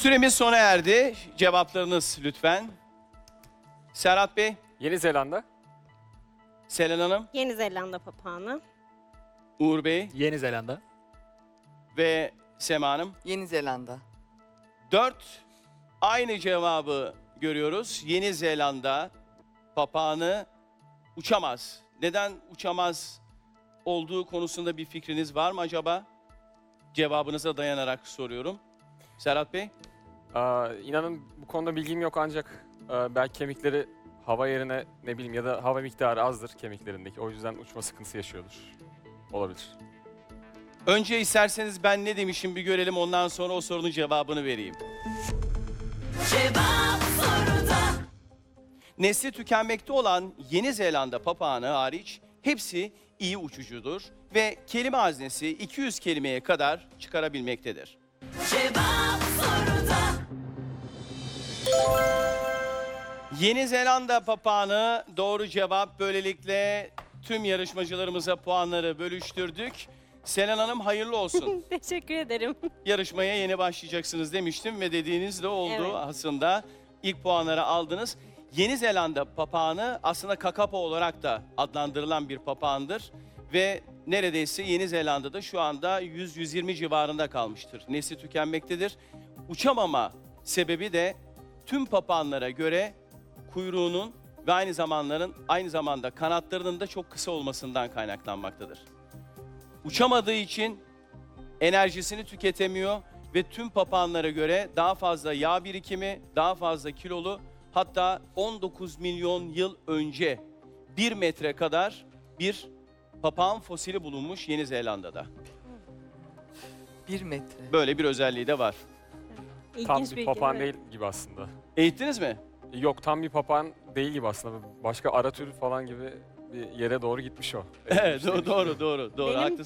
Süremiz sona erdi. Cevaplarınız lütfen. Serhat Bey, Yeni Zelanda. Selen Hanım, Yeni Zelanda papağanı. Uğur Bey Yeni Zelanda. ve Sema Hanım. Yeni Zelanda. 4 aynı cevabı görüyoruz. Yeni Zelanda papağanı uçamaz. Neden uçamaz olduğu konusunda bir fikriniz var mı acaba? Cevabınıza dayanarak soruyorum. Serhat Bey? İnanın bu konuda bilgim yok ancak belki kemikleri hava yerine ne bileyim ya da hava miktarı azdır kemiklerindeki. O yüzden uçma sıkıntısı yaşıyordur. Olabilir. Önce isterseniz ben ne demişim bir görelim, ondan sonra o sorunun cevabını vereyim. Cevap soruda. Nesli tükenmekte olan Yeni Zelanda papağanı hariç hepsi iyi uçucudur ve kelime haznesi 200 kelimeye kadar çıkarabilmektedir. Cevap soruda. Yeni Zelanda papağanı doğru cevap. Böylelikle tüm yarışmacılarımıza puanları bölüştürdük. Selen Hanım hayırlı olsun. Teşekkür ederim. Yarışmaya yeni başlayacaksınız demiştim ve dediğiniz de oldu Evet. aslında. İlk puanları aldınız. Yeni Zelanda papağanı aslında kakapo olarak da adlandırılan bir papağandır. Ve neredeyse Yeni Zelanda'da şu anda 100-120 civarında kalmıştır. Nesli tükenmektedir. Uçamama sebebi de tüm papağanlara göre kuyruğunun ve aynı zamanda kanatlarının da çok kısa olmasından kaynaklanmaktadır. Uçamadığı için enerjisini tüketemiyor ve tüm papağanlara göre daha fazla yağ birikimi, daha fazla kilolu, hatta 19 milyon yıl önce 1 metre kadar bir papağan fosili bulunmuş Yeni Zelanda'da. 1 metre. Böyle bir özelliği de var. Tam İlginç bir bilgi, papağan evet. değil gibi aslında. Eğittiniz mi? Yok tam bir papağan değil gibi aslında. Başka ara tür falan gibi bir yere doğru gitmiş o. Evet, Evrilmiş doğru, doğru, Benim haklısınız.